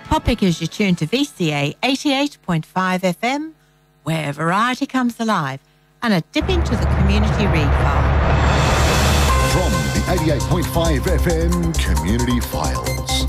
Pop because you're tuned to VCA 88.5 FM, where variety comes alive, and a dip into the community read file. From the 88.5 FM Community Files.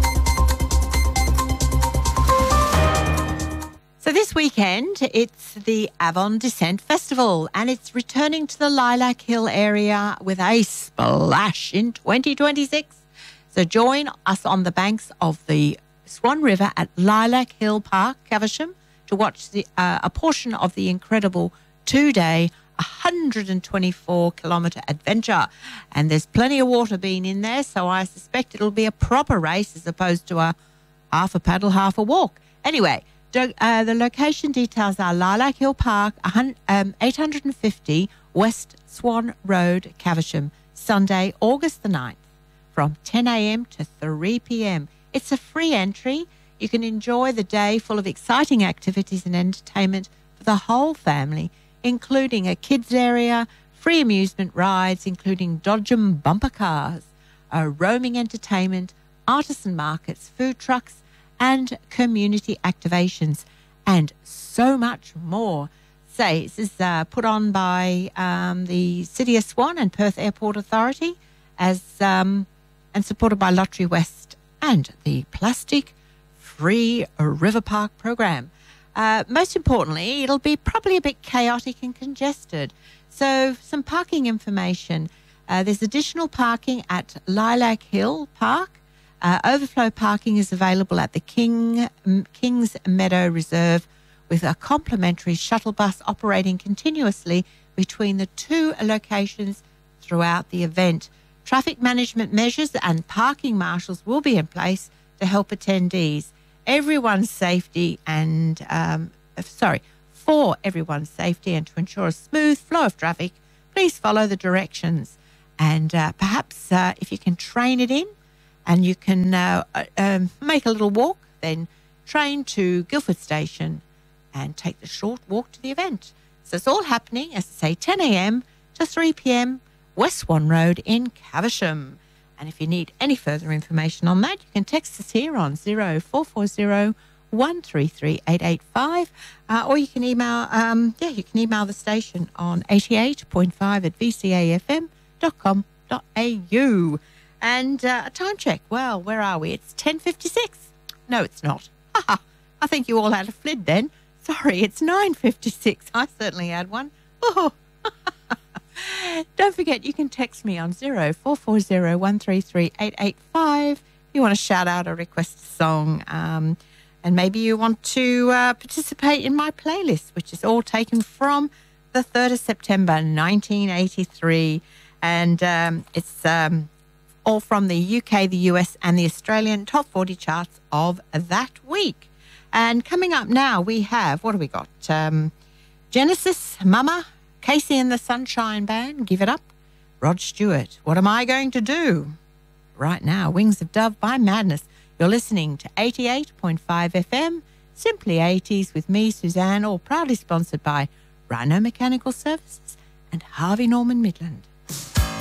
So this weekend, it's the Avon Descent Festival, and it's returning to the Lilac Hill area with a splash in 2026. So join us on the banks of the Swan River at Lilac Hill Park, Caversham, to watch a portion of the incredible two-day, 124-kilometre adventure. And there's plenty of water being in there, so I suspect it'll be a proper race as opposed to a half a paddle, half a walk. Anyway, the location details are Lilac Hill Park, 850 West Swan Road, Caversham, Sunday, August the 9th, from 10 a.m. to 3 p.m. It's a free entry. You can enjoy the day full of exciting activities and entertainment for the whole family, including a kids area, free amusement rides, including Dodgem bumper cars, roaming entertainment, artisan markets, food trucks, and community activations, and so much more. This is put on by the City of Swan and Perth Airport Authority and supported by Lottery West and the Plastic Free River Park program. Most importantly, it'll be probably a bit chaotic and congested. So some parking information. There's additional parking at Lilac Hill Park. Overflow parking is available at the Kings Meadow Reserve, with a complimentary shuttle bus operating continuously between the two locations throughout the event. Traffic management measures and parking marshals will be in place to help attendees. For everyone's safety and to ensure a smooth flow of traffic, please follow the directions. And perhaps if you can train it in and you can make a little walk, then train to Guildford Station and take the short walk to the event. So it's all happening, as I say, 10 a.m. to 3 p.m. West Swan Road in Caversham. And if you need any further information on that, you can text us here on 0440 133 885, or you can email the station on 88.5 at vcafm.com.au. And a time check. Well, where are we? It's 10:56. No, it's not. I think you all had a flid then. Sorry, it's 9:56. I certainly had one. Oh. Don't forget, you can text me on 0440 133 885 if you want to shout out or request a song. And maybe you want to participate in my playlist, which is all taken from the 3rd of September, 1983. And it's all from the UK, the US, and the Australian top 40 charts of that week. And coming up now, we have, what do we got? Genesis, Mama, Casey and the Sunshine Band, Give It Up. Rod Stewart, What Am I Going to Do? Right now, Wings of Dove by Madness. You're listening to 88.5 FM, Simply 80s with me, Suzanne, all proudly sponsored by Rhino Mechanical Services and Harvey Norman Midland.